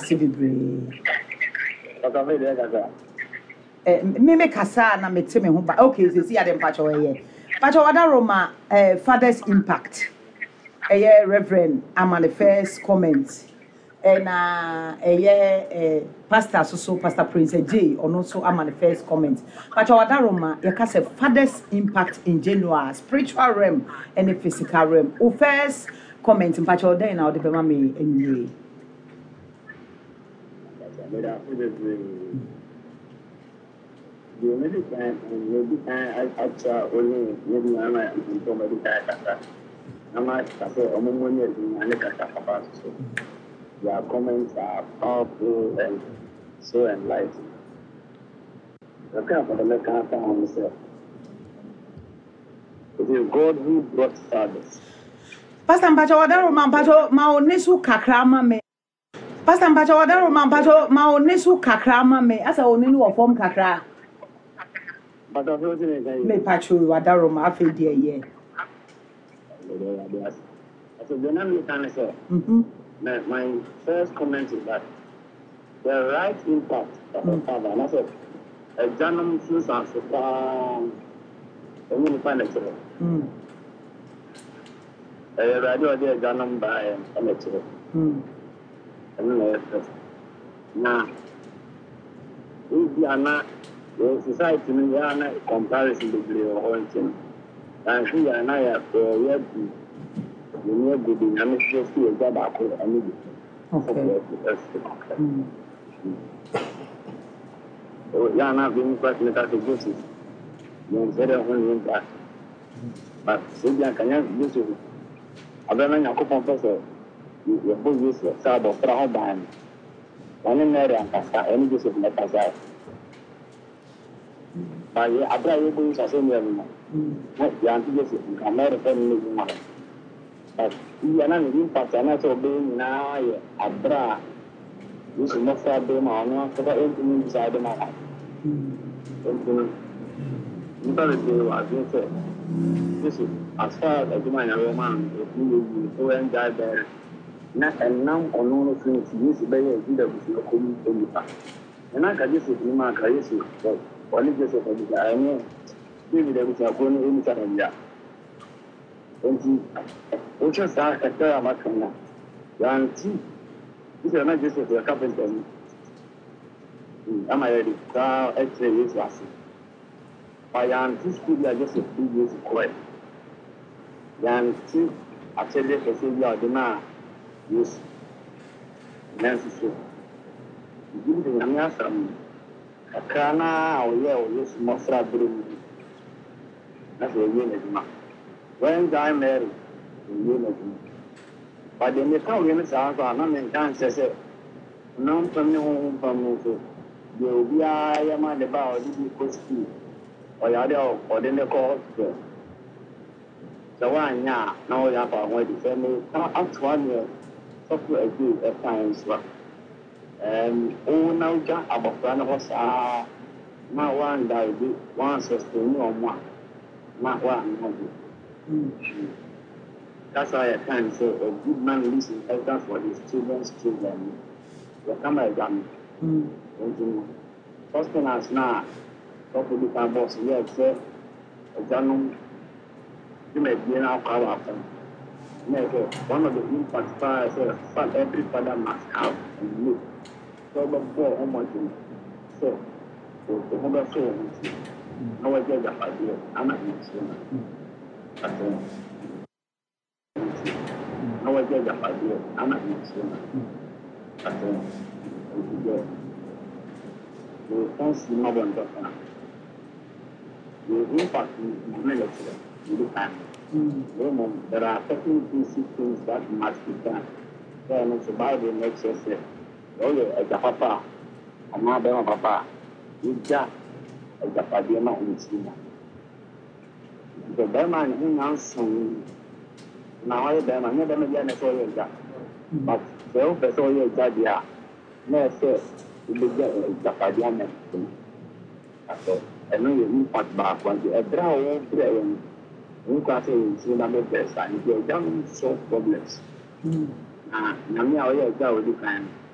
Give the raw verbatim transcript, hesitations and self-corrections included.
Sibibre. Eh, me me kasa na me te me ho ba. Okay, so see adem pacho ye. Pacho wada Roma eh father's impact. Eh Reverend Amani first comment. And uh eh pastor so so Pastor Prince J or also Amani first comment. Pacho wada Roma ye ka say father's impact in general, spiritual realm and the physical realm. O first comment pacho then na o de be ma me anyway. The only time maybe time I actually only maybe I'm in somebody that I'm not saying I'm only in a catapult. So their comments are powerful and so enlightening. Okay, for the next time on myself. It is God who brought fathers. Pastor Mpacho wadaro mampacho maonesu kakrama me. Pastor Mpacho wadaro mampacho maonesu kakrama me. Asa oninu wa form kakra. But I feel like Me pacho wadaro ma afi die ye. So the name you can say. My, my first comment is that the right impact of a father, and I said, a janum since I said, um, the new financial. A radio there, janum by a lecturer. Now, if you are not, the society, we are not comparison to the origin. And we are not we have to, we have to be, I'm just see a job I could, I need it. Yeah, I'm not being quite like a good. You said a whole impact. But Sylvia can you use it? I don't know, a professor. You put this side of Trahan band. One in there and Casa, any use of Metasa. But I try to use a similar what the antidote American. But you are not impact, and that's being now a bra. This is not for them on for anything inside the mouth. You better do as you say. This is as far as you might have a man, if you go and die there. Not and now on all things, this is very good of your community. And I can just say, Mark, I used to, but only just of the I know, maybe there was a going inside of that. And he just asked a tell my corner. Yanti, this is not just a carpenter. Am I ready? Now, actually, it's last. My auntie school are just a few years quiet. Yanti, actually, I say, you are the man. Yes, Nancy. You give the Yamiasam a crana or yeah, or yes, Mosra Brim. That's a unit. When I married, unit. But then the town units are not in Kansas. Non from the home from Moto. You will be I am about the coast or Yado or then the call. So one, yeah, now you have a way to family. Up to one year. Software a good at times, and all now just about one of us are not one that one sustain on one, not one. That's why I can say a good man lives in heaven for his children's children. The camera done. First thing as now, talk to the boss, we have said, a gentleman, you may be an hour after. One of the impact fires is that every father must have and look. So the poor woman so the mother soul no idea that idea. I'm not at all. No idea that idea. I'm not at all. The fancy mother doctor. The impact is military. You can. There are certain basic things that must be done. Then it's about the next year. Oh, yeah, as a papa, and now they're a papa. You just as a padima in China. The Burman in Nansen. Now I am never again a soil that. But the old soil that they are. No, sir, you will get a padima. I know you impact back when you are drawing. We can say it's not the best, and if you're young, solve problems. Ah, now we are going to go with the kind.